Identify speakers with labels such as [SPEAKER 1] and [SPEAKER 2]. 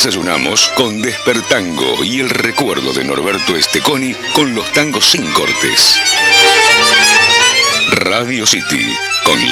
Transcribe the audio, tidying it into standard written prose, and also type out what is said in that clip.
[SPEAKER 1] desayunamos con Despertango y el recuerdo de Norberto Esteconi con los tangos sin cortes. Radio City, con